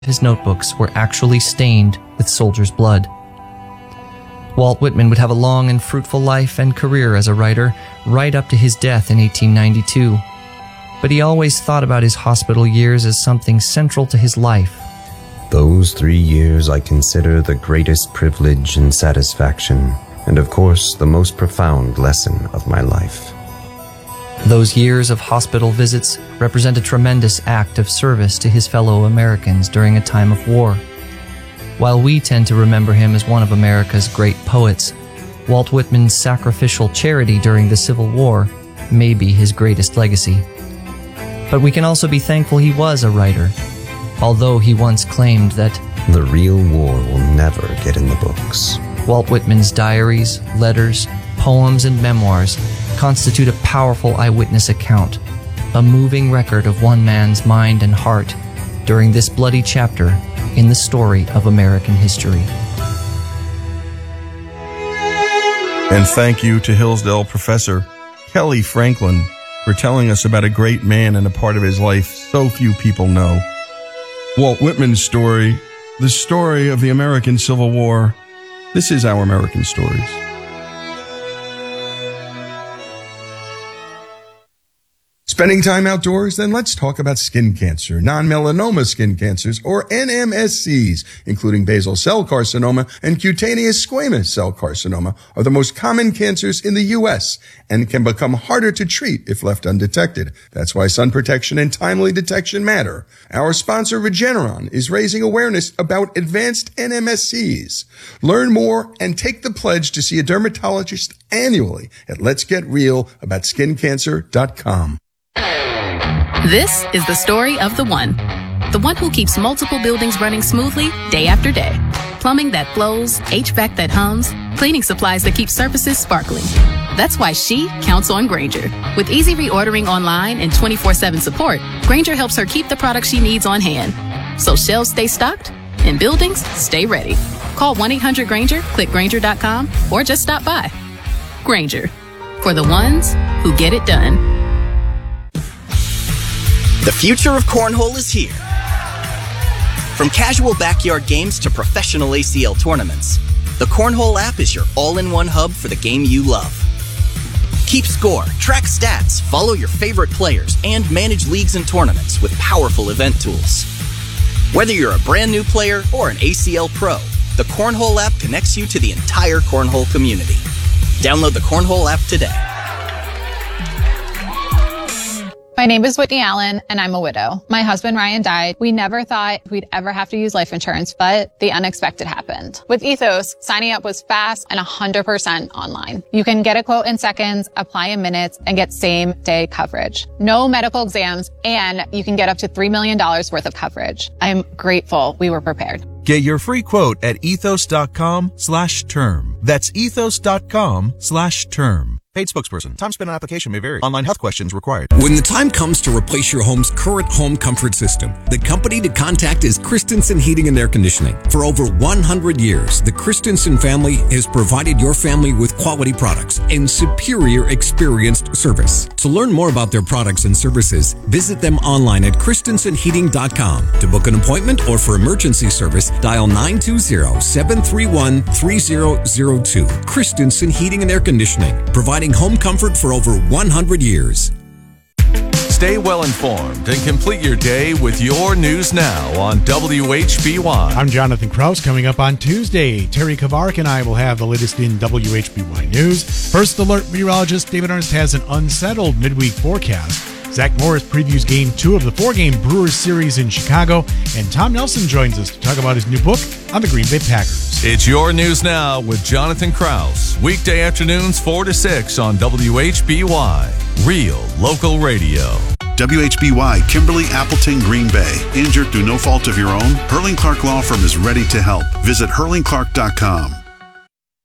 his notebooks were actually stained with soldiers' blood. Walt Whitman would have a long and fruitful life and career as a writer, right up to his death in 1892. But he always thought about his hospital years as something central to his life. Those 3 years I consider the greatest privilege and satisfaction, and of course the most profound lesson of my life. Those years of hospital visits represent a tremendous act of service to his fellow Americans during a time of war. While we tend to remember him as one of America's great poets, Walt Whitman's sacrificial charity during the Civil War may be his greatest legacy. But we can also be thankful he was a writer, although he once claimed that the real war will never get in the books. Walt Whitman's diaries, letters, poems, and memoirs constitute a powerful eyewitness account, a moving record of one man's mind and heart during this bloody chapter in the story of American history. And thank you to Hillsdale professor Kelly Franklin for telling us about a great man and a part of his life so few people know. Walt Whitman's story, the story of the American Civil War. This is Our American Stories. Spending time outdoors? Then let's talk about skin cancer. Non-melanoma skin cancers, or NMSCs, including basal cell carcinoma and cutaneous squamous cell carcinoma, are the most common cancers in the U.S. and can become harder to treat if left undetected. That's why sun protection and timely detection matter. Our sponsor, Regeneron, is raising awareness about advanced NMSCs. Learn more and take the pledge to see a dermatologist annually at letsgetrealaboutSkinCancer.com. This is the story of the one who keeps multiple buildings running smoothly day after day. Plumbing that flows, HVAC that hums, cleaning supplies that keep surfaces sparkling. That's why she counts on Grainger. With easy reordering online and 24/7 support, Grainger helps her keep the products she needs on hand, so shelves stay stocked and buildings stay ready. Call 1-800-GRAINGER, click Grainger.com, or just stop by. Grainger, for the ones who get it done. The future of cornhole is here. From casual backyard games to professional ACL tournaments, the Cornhole app is your all-in-one hub for the game you love. Keep score, track stats, follow your favorite players, and manage leagues and tournaments with powerful event tools. Whether you're a brand new player or an ACL pro, the Cornhole app connects you to the entire cornhole community. Download the Cornhole app today. My name is Whitney Allen, and I'm a widow. My husband, Ryan, died. We never thought we'd ever have to use life insurance, but the unexpected happened. With Ethos, signing up was fast and 100% online. You can get a quote in seconds, apply in minutes, and get same-day coverage. No medical exams, and you can get up to $3 million worth of coverage. I'm grateful we were prepared. Get your free quote at ethos.com/term. That's ethos.com/term. Paid spokesperson. Time spent on application may vary. Online health questions required. When the time comes to replace your home's current home comfort system, the company to contact is Christensen Heating and Air Conditioning. For over 100 years, the Christensen family has provided your family with quality products and superior experienced service. To learn more about their products and services, visit them online at christensenheating.com. To book an appointment or for emergency service, dial 920-731-3002. Christensen Heating and Air Conditioning, providing home comfort for over 100 years. Stay well informed and complete your day with your news now on WHBY. I'm Jonathan Krause. Coming up on Tuesday, Terry Kavarik and I will have the latest in WHBY news. First Alert meteorologist David Ernst has an unsettled midweek forecast. Zach Morris previews Game 2 of the 4-game Brewers series in Chicago. And Tom Nelson joins us to talk about his new book on the Green Bay Packers. It's your news now with Jonathan Krause. Weekday afternoons 4 to 6 on WHBY. Real local radio. WHBY, Kimberly Appleton, Green Bay. Injured through no fault of your own? Hurling Clark Law Firm is ready to help. Visit hurlingclark.com.